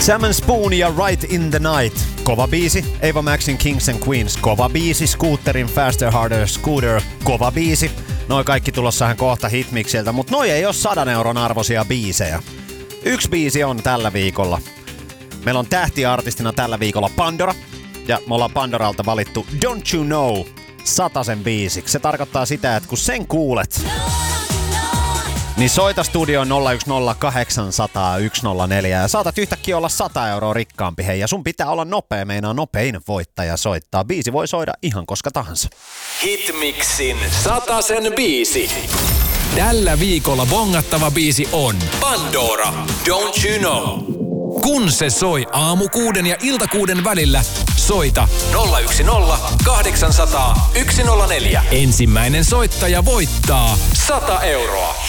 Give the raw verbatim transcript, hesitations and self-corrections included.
Sam Spoon ja Right in the Night. Kova biisi. Ava Maxin Kings and Queens. Kova biisi. Scooterin Faster Harder Scooter. Kova biisi. Noi kaikki tulossahan kohta hitmiksiltä, mutta noi ei oo sadan euron arvoisia biisejä. Yksi biisi on tällä viikolla. Meillä on tähtiartistina tällä viikolla Pandora. Ja me ollaan Pandoralta valittu Don't You Know satasen biisiksi. Se tarkoittaa sitä, että kun sen kuulet, niin soita studioon nolla yksi nolla kahdeksan nolla nolla yksi nolla neljä ja saatat yhtäkkiä olla sata euroa rikkaampi. Hei, ja sun pitää olla nopea, meinaa nopein voittaja soittaa. Biisi voi soida ihan koska tahansa. Hitmixin satasen biisi. Tällä viikolla bongattava biisi on Pandora, Don't You Know. Kun se soi aamu kuuden ja ilta kuuden välillä, soita nolla yksi nolla kahdeksan nolla nolla yksi nolla neljä. Ensimmäinen soittaja voittaa sata euroa.